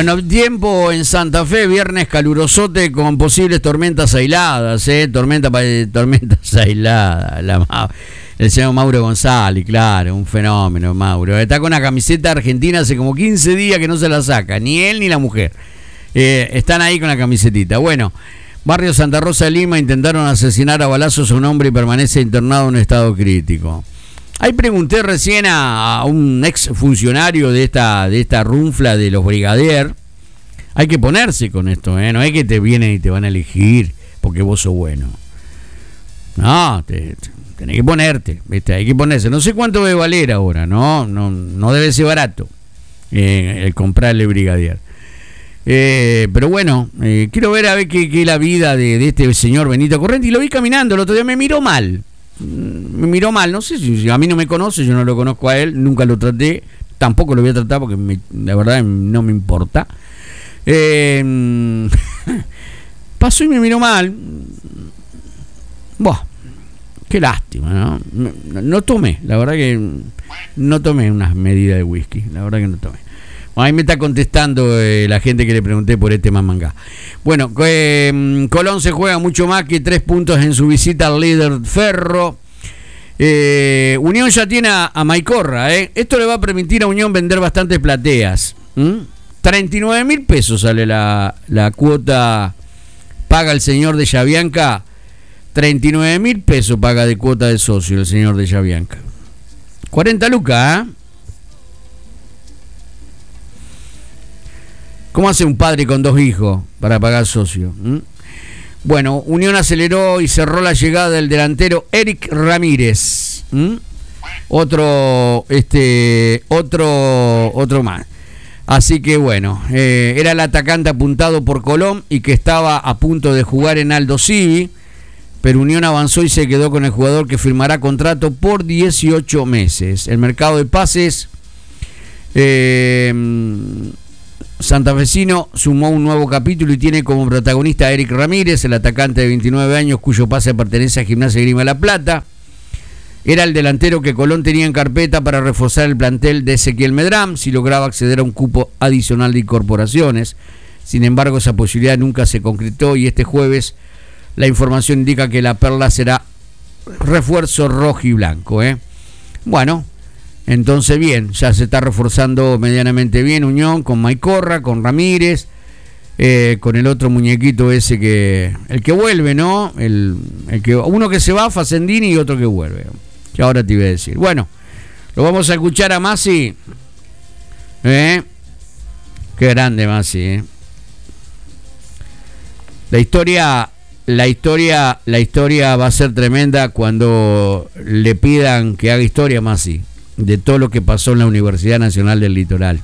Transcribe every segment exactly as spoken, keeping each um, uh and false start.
Bueno, tiempo en Santa Fe, viernes calurosote con posibles tormentas aisladas, ¿eh? Tormenta, tormentas aisladas. La, el señor Mauro González, claro, un fenómeno, Mauro. Está con una camiseta argentina hace como quince días que no se la saca, ni él ni la mujer. Eh, están ahí con la camisetita. Bueno, barrio Santa Rosa de Lima, intentaron asesinar a balazos a un hombre y permanece internado en estado crítico. Ahí pregunté recién a, a un ex funcionario de esta, de esta runfla de los Brigadier. Hay que ponerse con esto, ¿eh? No es que te vienen y te van a elegir porque vos sos bueno. No, te, te, tenés que ponerte, ¿viste? Hay que ponerse. No sé cuánto debe valer ahora, ¿no? No, no debe ser barato eh, el comprarle Brigadier. Eh, pero bueno, eh, quiero ver a ver qué, qué es la vida de, de este señor Benito Correnti. Y lo vi caminando el otro día, me miró mal. Me miró mal, no sé si a mí no me conoce, yo no lo conozco a él, nunca lo traté, tampoco lo voy a tratar porque me, la verdad no me importa. Eh, pasó y me miró mal. Buah, qué lástima, ¿no? No, no tomé, la verdad que no tomé unas medidas de whisky, la verdad que no tomé. Ahí me está contestando eh, la gente que le pregunté por este mamangá. Bueno, eh, Colón se juega mucho más que tres puntos en su visita al líder Ferro. Eh, Unión ya tiene a, a Maicorra. Eh. Esto le va a permitir a Unión vender bastantes plateas. ¿Mm? treinta y nueve mil pesos sale la, la cuota, paga el señor de Yabianca. treinta y nueve mil pesos paga de cuota de socio el señor de Yabianca. cuarenta lucas, ¿eh? ¿Cómo hace un padre con dos hijos para pagar socio? ¿Mm? Bueno, Unión aceleró y cerró la llegada del delantero Eric Ramírez. ¿Mm? Otro, este, otro, otro más. Así que bueno, eh, era el atacante apuntado por Colón y que estaba a punto de jugar en Aldo Civi, pero Unión avanzó y se quedó con el jugador que firmará contrato por dieciocho meses. El mercado de pases... Eh, santafesino sumó un nuevo capítulo y tiene como protagonista a Eric Ramírez, el atacante de veintinueve años cuyo pase pertenece a Gimnasia y Grima La Plata. Era el delantero que Colón tenía en carpeta para reforzar el plantel de Ezequiel Medram si lograba acceder a un cupo adicional de incorporaciones. Sin embargo, esa posibilidad nunca se concretó y este jueves la información indica que la Perla será refuerzo rojo y blanco, ¿eh? Bueno, entonces bien, ya se está reforzando medianamente bien Unión con Maicorra, con Ramírez, eh, con el otro muñequito ese que, el que vuelve, ¿no? El, el que, uno que se va, Facendini, y otro que vuelve, que ahora te iba a decir. Bueno, lo vamos a escuchar a Masi. ¿Eh? Qué grande Masi, ¿eh? La historia, la historia, la historia va a ser tremenda cuando le pidan que haga historia a Masi de todo lo que pasó en la Universidad Nacional del Litoral.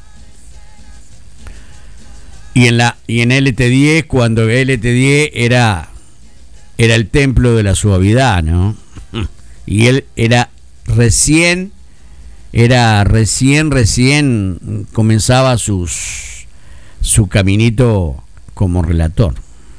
Y en la y en L T diez, cuando L T diez era era el templo de la suavidad, ¿no? Y él era recién era recién recién comenzaba sus su caminito como relator.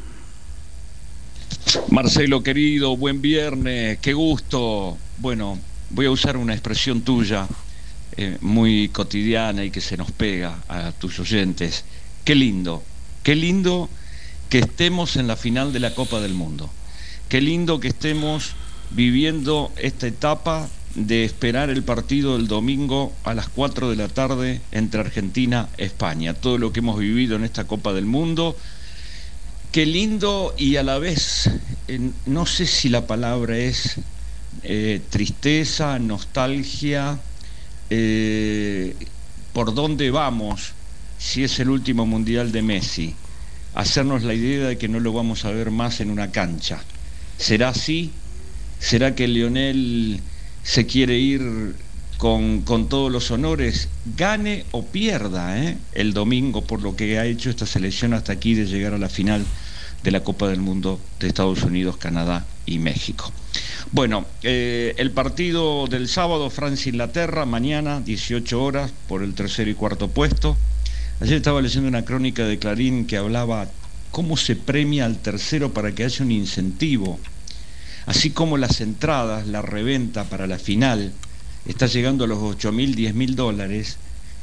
Marcelo querido, buen viernes, qué gusto. Bueno, voy a usar una expresión tuya eh, muy cotidiana y que se nos pega a tus oyentes. Qué lindo, qué lindo que estemos en la final de la Copa del Mundo. Qué lindo que estemos viviendo esta etapa de esperar el partido del domingo a las cuatro de la tarde entre Argentina y España. Todo lo que hemos vivido en esta Copa del Mundo. Qué lindo y a la vez, eh, no sé si la palabra es eh, tristeza, nostalgia, eh, por dónde vamos, si es el último mundial de Messi, hacernos la idea de que no lo vamos a ver más en una cancha. ¿Será así? ¿Será que Lionel se quiere ir con, con todos los honores, gane o pierda eh, el domingo por lo que ha hecho esta selección hasta aquí de llegar a la final de la Copa del Mundo de Estados Unidos, Canadá y México? Bueno, eh, el partido del sábado, Francia-Inglaterra, mañana, dieciocho horas, por el tercero y cuarto puesto. Ayer estaba leyendo una crónica de Clarín que hablaba cómo se premia al tercero para que haya un incentivo. Así como las entradas, la reventa para la final está llegando a los ocho mil, diez mil dólares,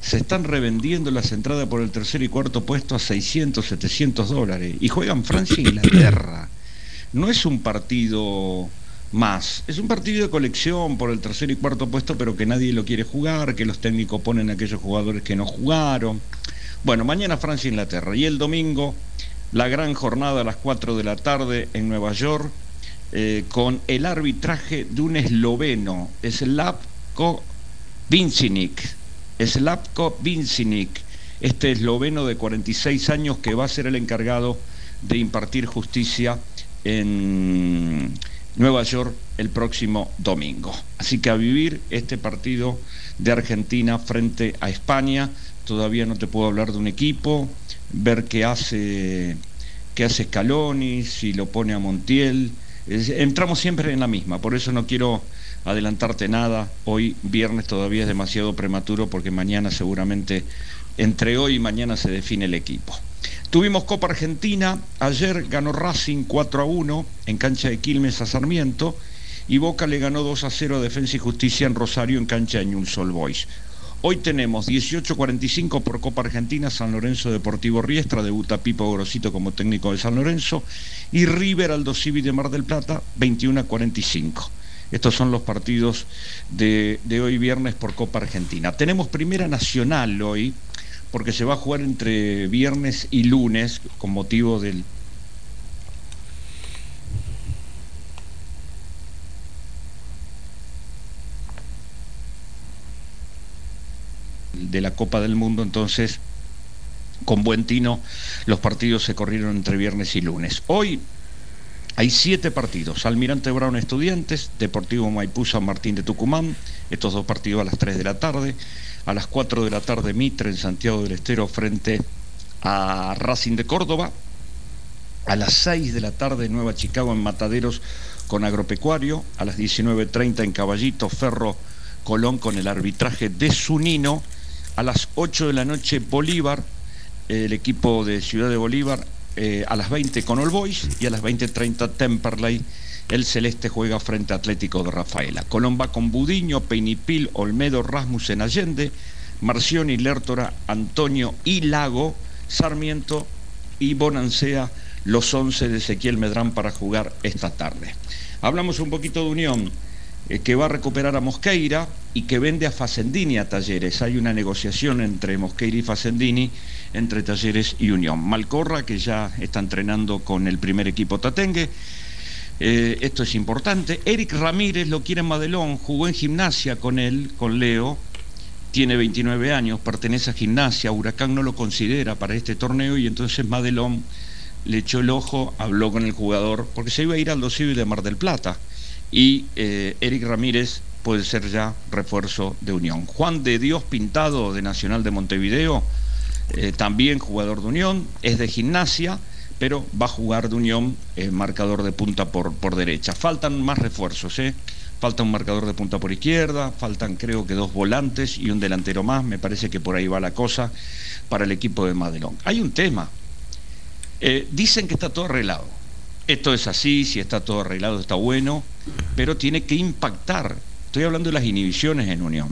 se están revendiendo las entradas por el tercer y cuarto puesto a seiscientos, setecientos dólares. Y juegan Francia e Inglaterra. No es un partido más, es un partido de colección por el tercer y cuarto puesto, pero que nadie lo quiere jugar, que los técnicos ponen a aquellos jugadores que no jugaron. Bueno, mañana Francia e Inglaterra. Y el domingo, la gran jornada a las cuatro de la tarde en Nueva York, eh, con el arbitraje de un esloveno, Slavko Vincinic. Slavko Vincinic, este esloveno de cuarenta y seis años que va a ser el encargado de impartir justicia en Nueva York el próximo domingo. Así que a vivir este partido de Argentina frente a España. Todavía no te puedo hablar de un equipo, ver qué hace, qué hace Scaloni, si lo pone a Montiel. Entramos siempre en la misma, por eso no quiero adelantarte nada. Hoy viernes todavía es demasiado prematuro porque mañana seguramente, entre hoy y mañana se define el equipo. Tuvimos Copa Argentina, ayer ganó Racing cuatro a uno en cancha de Quilmes a Sarmiento y Boca le ganó dos a cero a Defensa y Justicia en Rosario en cancha de Newell's Old Boys. Hoy tenemos dieciocho cuarenta y cinco por Copa Argentina, San Lorenzo Deportivo Riestra, debuta Pipo Grosito como técnico de San Lorenzo, y River Aldo Civi de Mar del Plata, veintiuno a cuarenta y cinco. Estos son los partidos de, de hoy viernes por Copa Argentina. Tenemos Primera Nacional hoy, porque se va a jugar entre viernes y lunes, con motivo del de la Copa del Mundo. Entonces, con buen tino, los partidos se corrieron entre viernes y lunes. Hoy hay siete partidos: Almirante Brown Estudiantes, Deportivo Maipú San Martín de Tucumán, estos dos partidos a las tres de la tarde. A las cuatro de la tarde Mitre en Santiago del Estero frente a Racing de Córdoba. A las seis de la tarde Nueva Chicago en Mataderos con Agropecuario. A las diecinueve treinta en Caballito Ferro Colón con el arbitraje de Zunino. A las ocho de la noche Bolívar, el equipo de Ciudad de Bolívar, eh, a las veinte con All Boys, y a las veinte treinta Temperley, el Celeste juega frente a Atlético de Rafaela. Colón va con Budiño, Peinipil, Olmedo, Rasmussen, Allende, Marcioni, Lertora, Antonio y Lago, Sarmiento y Bonancea, los once de Ezequiel Medrán para jugar esta tarde. Hablamos un poquito de Unión, eh, que va a recuperar a Mosqueira y que vende a Facendini a Talleres. Hay una negociación entre Mosqueira y Facendini, entre Talleres y Unión. Malcorra, que ya está entrenando con el primer equipo tatengue. Eh, esto es importante. Eric Ramírez lo quiere en Madelón, jugó en Gimnasia con él, con Leo, tiene veintinueve años, pertenece a Gimnasia. Huracán no lo considera para este torneo y entonces Madelón le echó el ojo, habló con el jugador, porque se iba a ir al Aldo Civi de Mar del Plata, y eh, Eric Ramírez puede ser ya refuerzo de Unión. Juan de Dios Pintado, de Nacional de Montevideo, eh, también jugador de Unión, es de Gimnasia, pero va a jugar de Unión, eh, marcador de punta por, por derecha. Faltan más refuerzos, ¿eh? Falta un marcador de punta por izquierda, faltan creo que dos volantes y un delantero más. Me parece que por ahí va la cosa para el equipo de Madelón. Hay un tema, eh, dicen que está todo arreglado. Esto es así, si está todo arreglado está bueno, pero tiene que impactar. Estoy hablando de las inhibiciones en Unión.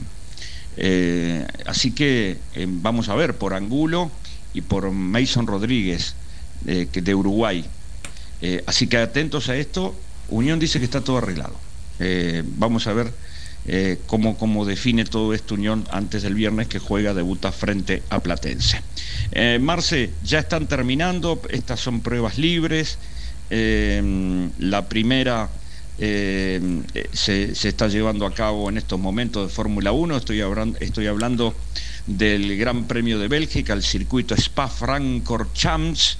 Eh, así que eh, vamos a ver por Angulo y por Mason Rodríguez, Eh, de Uruguay. Eh, así que atentos a esto. Unión dice que está todo arreglado. Eh, vamos a ver eh, cómo, cómo define todo esto Unión antes del viernes, que juega, debuta frente a Platense. Eh, Marce, ya están terminando. Estas son pruebas libres. Eh, la primera eh, se, se está llevando a cabo en estos momentos de Fórmula uno. Estoy hablando, estoy hablando del Gran Premio de Bélgica, el circuito Spa-Francorchamps.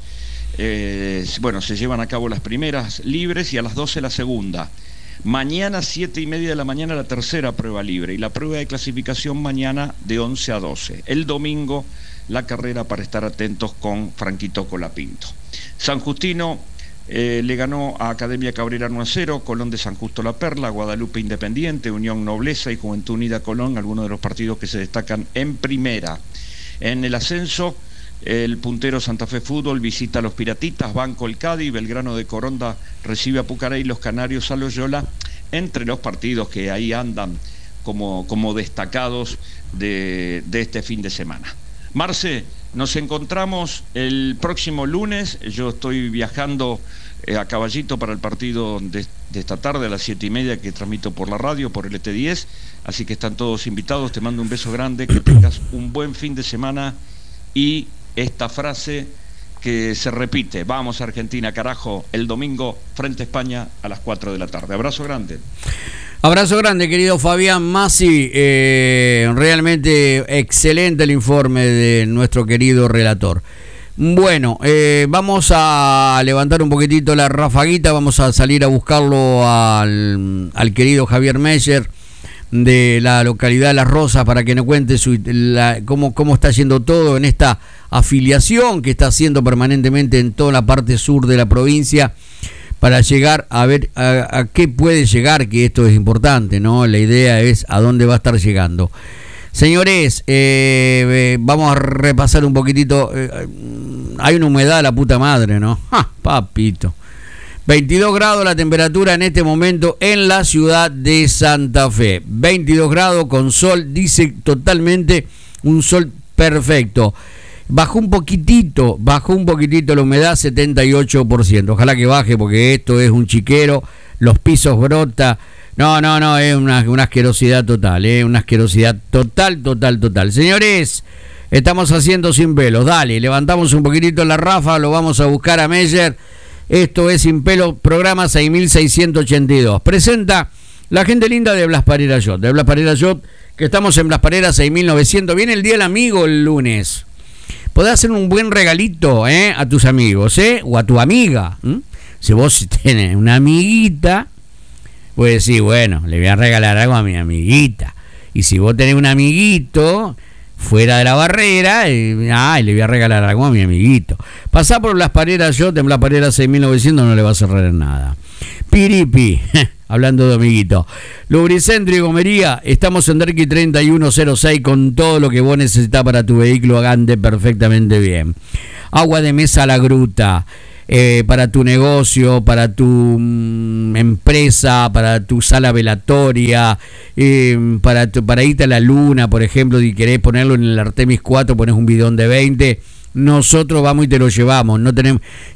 Eh, bueno, se llevan a cabo las primeras libres y a las doce la segunda. Mañana siete y media de la mañana la tercera prueba libre, y la prueba de clasificación mañana de once a doce. El domingo la carrera para estar atentos con Franquito Colapinto. San Justino eh, le ganó a Academia Cabrera uno a cero, Colón de San Justo La Perla, Guadalupe Independiente, Unión Nobleza y Juventud Unida Colón, algunos de los partidos que se destacan en primera. En el ascenso, el puntero Santa Fe Fútbol visita a los Piratitas, Banco el Cádiz, Belgrano de Coronda recibe a Pucará y los Canarios a Loyola, entre los partidos que ahí andan como, como destacados de, de este fin de semana. Marce, nos encontramos el próximo lunes. Yo estoy viajando eh, a Caballito para el partido de, de esta tarde a las siete y media que transmito por la radio, por el E T diez. Así que están todos invitados. Te mando un beso grande, que tengas un buen fin de semana. Y esta frase que se repite: vamos Argentina, carajo, el domingo frente a España a las cuatro de la tarde. Abrazo grande. Abrazo grande, querido Fabián Masi. Eh, realmente excelente el informe de nuestro querido relator. Bueno, eh, vamos a levantar un poquitito la rafaguita, vamos a salir a buscarlo al, al querido Javier Meyer de la localidad de Las Rosas para que nos cuente su, la, cómo, cómo está yendo todo en esta afiliación que está haciendo permanentemente en toda la parte sur de la provincia, para llegar a ver a, a qué puede llegar, que esto es importante, ¿no? La idea es a dónde va a estar llegando. Señores, eh, eh, vamos a repasar un poquitito. Eh, hay una humedad a la puta madre, ¿no? ¡Ja, papito! veintidós grados la temperatura en este momento en la ciudad de Santa Fe. veintidós grados con sol, dice totalmente un sol perfecto. Bajó un poquitito, bajó un poquitito la humedad, setenta y ocho por ciento. Ojalá que baje, porque esto es un chiquero, los pisos brota. No, no, no, es una, una asquerosidad total, es eh, una asquerosidad total, total, total. Señores, estamos haciendo sin pelos. Dale, levantamos un poquitito la rafa, lo vamos a buscar a Meyer. Esto es Sin Pelo, programa seis mil seiscientos ochenta y dos. Presenta la gente linda de Blas Parera Yacht. De Blas Parera Yacht, que estamos en Blas Parera seis mil novecientos. Viene el Día del Amigo el lunes. Podés hacer un buen regalito ¿eh? a tus amigos, ¿eh? O a tu amiga. ¿m? Si vos tenés una amiguita, puedes decir, bueno, le voy a regalar algo a mi amiguita. Y si vos tenés un amiguito fuera de la barrera, eh, ah, le voy a regalar algo a mi amiguito. Pasá por Blas Parera Yacht, en Blas Parera seis mil novecientos, no le va a cerrar en nada. Piripi, hablando de amiguito. Lubricentro y Gomería, estamos en Derqui treinta y uno cero seis con todo lo que vos necesitas para tu vehículo, ande perfectamente bien. Agua de mesa La Gruta, eh, para tu negocio, para tu mm, empresa, para tu sala velatoria, eh, para, tu, para irte a la luna, por ejemplo, si querés ponerlo en el Artemis cuatro, pones un bidón de veinte. Nosotros vamos y te lo llevamos. No tenemos,